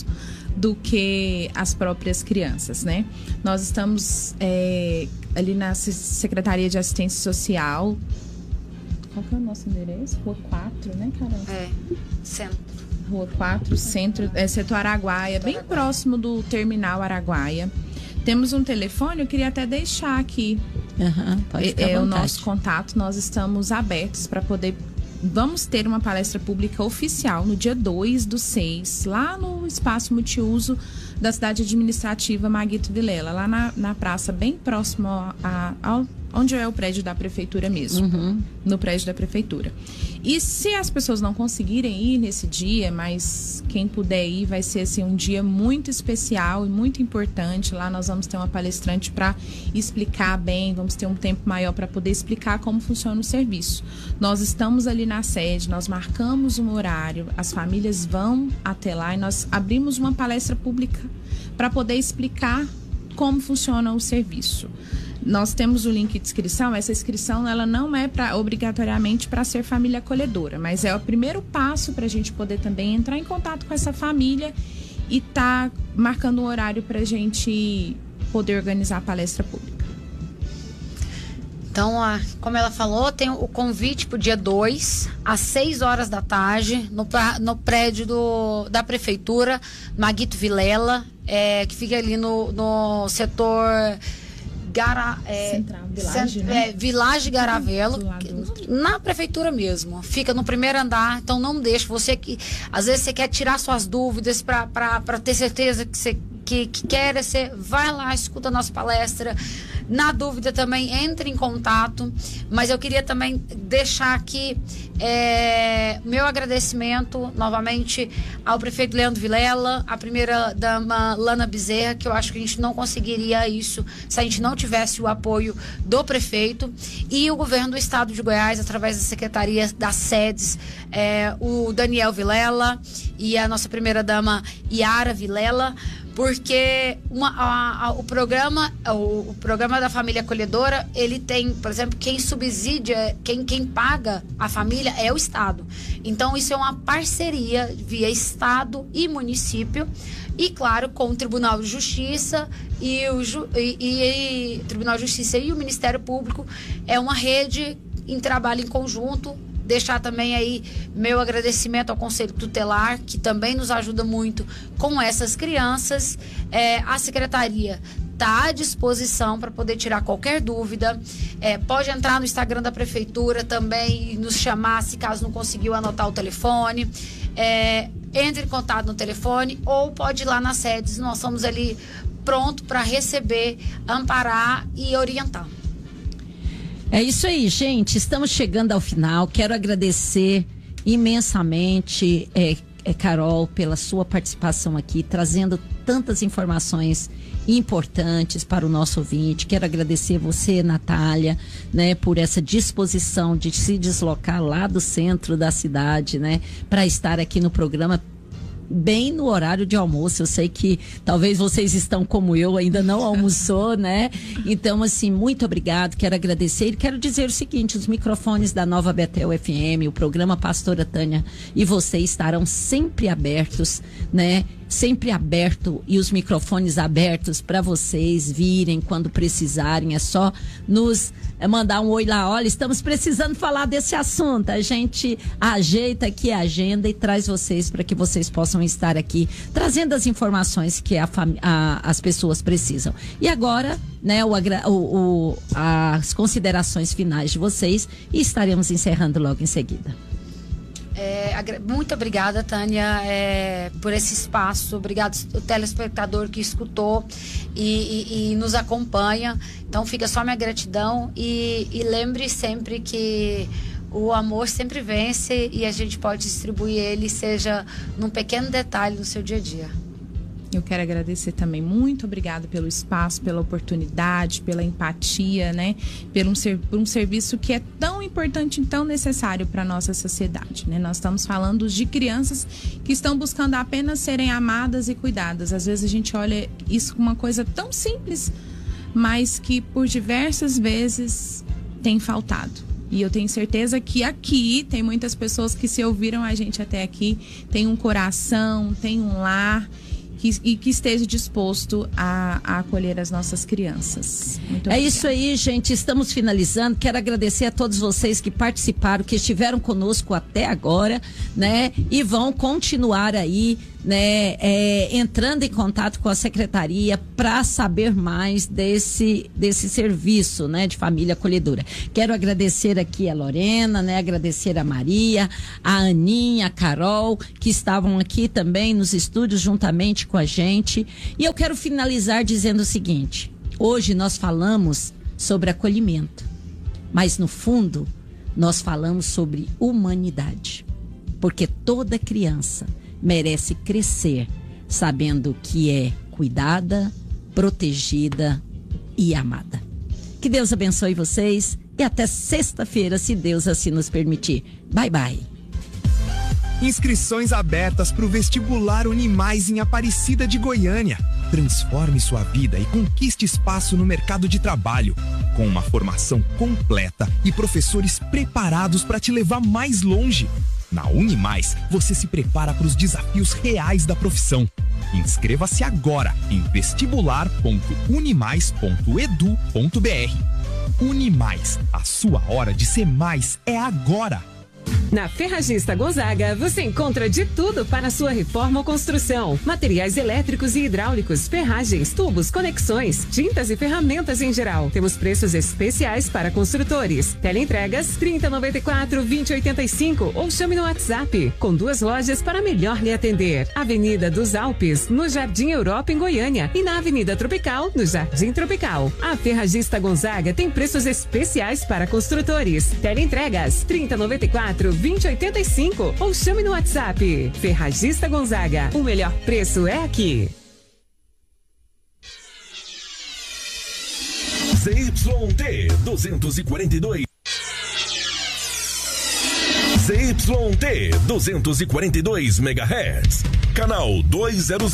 do que as próprias crianças, né? Nós estamos ali na Secretaria de Assistência Social. Qual que é o nosso endereço? Rua 4, né, Carol? Centro. Rua 4, Centro, setor Araguaia, bem próximo do terminal Araguaia. Temos um telefone, eu queria até deixar aqui. Pode ficar à vontade. O nosso contato, nós estamos abertos para poder... Vamos ter uma palestra pública oficial no dia 2/6, lá no espaço multiuso da cidade administrativa Maguito Vilela, lá na praça, bem próximo ao onde é o prédio da prefeitura mesmo, no prédio da prefeitura. E se as pessoas não conseguirem ir nesse dia, mas quem puder ir, vai ser assim, um dia muito especial e muito importante. Lá nós vamos ter uma palestrante para explicar bem, vamos ter um tempo maior para poder explicar como funciona o serviço. Nós estamos ali na sede, nós marcamos um horário, as famílias vão até lá e nós abrimos uma palestra pública para poder explicar como funciona o serviço. Nós temos o link de inscrição. Essa inscrição ela não é obrigatoriamente para ser família acolhedora, mas é o primeiro passo para a gente poder também entrar em contato com essa família e tá marcando um horário para a gente poder organizar a palestra pública. Então, como ela falou, tem o convite para o dia 2, às 6 horas da tarde, no prédio da prefeitura, Maguito Vilela, que fica ali no setor... Central, Village, né? Village Garavelo, na prefeitura mesmo, fica no primeiro andar. Então não deixe, você que às vezes você quer tirar suas dúvidas para ter certeza que você que quer, você vai lá, escuta a nossa palestra. Na dúvida também entre em contato, mas eu queria também deixar aqui meu agradecimento novamente ao prefeito Leandro Vilela, à primeira dama Lana Bezerra, que eu acho que a gente não conseguiria isso se a gente não tivesse o apoio do prefeito, e o governo do estado de Goiás, através da secretaria das sedes, o Daniel Vilela e a nossa primeira dama Yara Vilela, porque o programa da família acolhedora, ele tem, por exemplo, quem subsidia, quem paga a família é o Estado. Então isso é uma parceria via Estado e município, e claro, com o Tribunal de Justiça e o Tribunal de Justiça e o Ministério Público. É uma rede em trabalho em conjunto. Deixar também aí meu agradecimento ao Conselho Tutelar, que também nos ajuda muito com essas crianças. A Secretaria está à disposição para poder tirar qualquer dúvida. Pode entrar no Instagram da Prefeitura também e nos chamar, se caso não conseguiu anotar o telefone. Entre em contato no telefone ou pode ir lá nas sedes. Nós estamos ali pronto para receber, amparar e orientar. É isso aí, gente. Estamos chegando ao final. Quero agradecer imensamente, Carol, pela sua participação aqui, trazendo tantas informações importantes para o nosso ouvinte. Quero agradecer você, Natália, né, por essa disposição de se deslocar lá do centro da cidade, né, para estar aqui no programa bem no horário de almoço. Eu sei que talvez vocês estão como eu, ainda não almoçou, né? Então, assim, muito obrigado, quero agradecer e quero dizer o seguinte: os microfones da Nova Betel FM, o programa Pastora Tânia e você estarão sempre abertos, né? Sempre aberto, e os microfones abertos para vocês virem quando precisarem. É só nos mandar um oi lá. Olha, estamos precisando falar desse assunto. A gente ajeita aqui a agenda e traz vocês para que vocês possam estar aqui trazendo as informações que as pessoas precisam. E agora, né, as considerações finais de vocês, e estaremos encerrando logo em seguida. Muito obrigada, Tânia, por esse espaço. Obrigado ao telespectador que escutou e nos acompanha. Então fica só minha gratidão e lembre sempre que o amor sempre vence e a gente pode distribuir ele, seja num pequeno detalhe no seu dia a dia. Eu quero agradecer também, muito obrigada pelo espaço, pela oportunidade, pela empatia, né? Por um serviço que é tão importante e tão necessário para a nossa sociedade, né? Nós estamos falando de crianças que estão buscando apenas serem amadas e cuidadas. Às vezes a gente olha isso como uma coisa tão simples, mas que por diversas vezes tem faltado. E eu tenho certeza que aqui tem muitas pessoas que, se ouviram a gente até aqui, tem um coração, tem um lar, que esteja disposto a acolher as nossas crianças. Muito obrigada. Isso aí, gente. Estamos finalizando. Quero agradecer a todos vocês que participaram, que estiveram conosco até agora, né? E vão continuar aí, né? Entrando em contato com a secretaria para saber mais desse serviço, né? De família acolhedora. Quero agradecer aqui a Lorena, né? Agradecer a Maria, a Aninha, a Carol, que estavam aqui também nos estúdios juntamente com a gente. E eu quero finalizar dizendo o seguinte: hoje nós falamos sobre acolhimento, mas no fundo nós falamos sobre humanidade, porque toda criança merece crescer sabendo que é cuidada, protegida e amada. Que Deus abençoe vocês e até sexta-feira, se Deus assim nos permitir. Bye, bye. Inscrições abertas para o vestibular Unimais em Aparecida de Goiânia. Transforme sua vida e conquiste espaço no mercado de trabalho, com uma formação completa e professores preparados para te levar mais longe. Na Unimais, você se prepara para os desafios reais da profissão. Inscreva-se agora em vestibular.unimais.edu.br. Unimais, a sua hora de ser mais é agora. Na Ferragista Gonzaga, você encontra de tudo para a sua reforma ou construção. Materiais elétricos e hidráulicos, ferragens, tubos, conexões, tintas e ferramentas em geral. Temos preços especiais para construtores. Teleentregas 3094-2085 ou chame no WhatsApp. Com 2 lojas para melhor lhe atender. Avenida dos Alpes, no Jardim Europa, em Goiânia. E na Avenida Tropical, no Jardim Tropical. A Ferragista Gonzaga tem preços especiais para construtores. Teleentregas 3094-2085 ou chame no WhatsApp. Ferragista Gonzaga, o melhor preço é aqui. ZYT 242 ZYT 242 MHz, canal 200,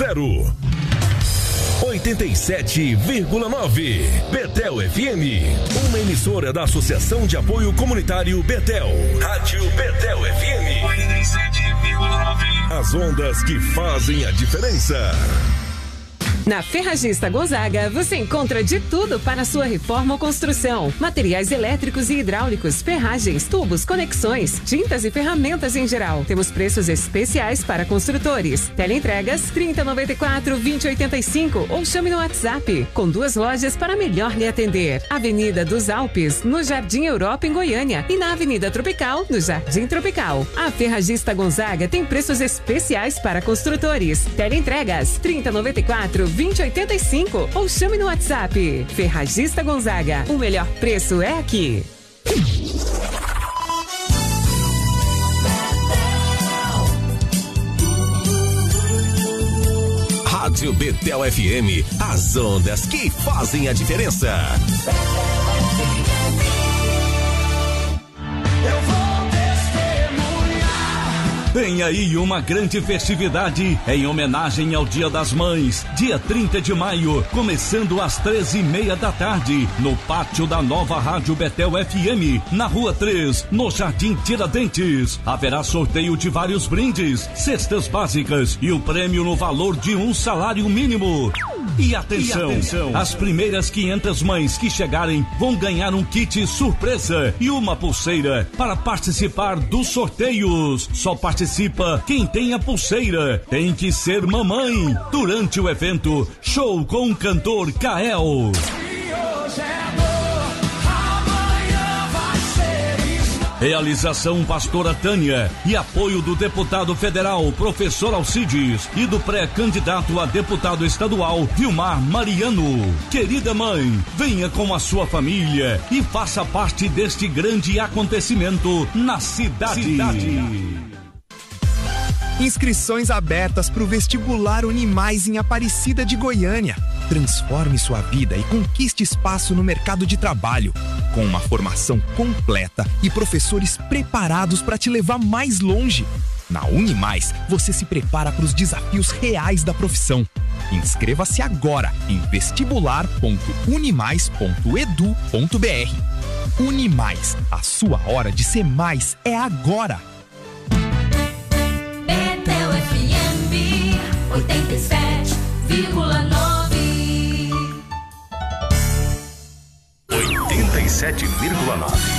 87,9 Betel FM, uma emissora da Associação de Apoio Comunitário Betel. Rádio Betel FM 87,9. As ondas que fazem a diferença. Na Ferragista Gonzaga, você encontra de tudo para a sua reforma ou construção. Materiais elétricos e hidráulicos, ferragens, tubos, conexões, tintas e ferramentas em geral. Temos preços especiais para construtores. Teleentregas 3094-2085 ou chame no WhatsApp. Com 2 lojas para melhor lhe atender. Avenida dos Alpes, no Jardim Europa, em Goiânia. E na Avenida Tropical, no Jardim Tropical. A Ferragista Gonzaga tem preços especiais para construtores. Teleentregas 3094-2085 ou chame no WhatsApp. Ferragista Gonzaga, o melhor preço é aqui. Rádio Betel FM, as ondas que fazem a diferença. Tem aí uma grande festividade em homenagem ao Dia das Mães, dia 30 de maio, começando às 13h30 da tarde, no pátio da nova Rádio Betel FM, na Rua 3, no Jardim Tiradentes. Haverá sorteio de vários brindes, cestas básicas e o prêmio no valor de um salário mínimo. E atenção, as primeiras 500 mães que chegarem vão ganhar um kit surpresa e uma pulseira para participar dos sorteios. Só participa quem tem a pulseira. Tem que ser mamãe. Durante o evento, show com o cantor Kael. Realização Pastora Tânia e apoio do deputado federal Professor Alcides e do pré-candidato a deputado estadual Vilmar Mariano. Querida mãe, venha com a sua família e faça parte deste grande acontecimento na cidade. Inscrições abertas para o vestibular Unimais em Aparecida de Goiânia. Transforme sua vida e conquiste espaço no mercado de trabalho, com uma formação completa e professores preparados para te levar mais longe. Na Unimais, você se prepara para os desafios reais da profissão. Inscreva-se agora em vestibular.unimais.edu.br. Unimais, a sua hora de ser mais é agora. Betel FM 87. 87,9.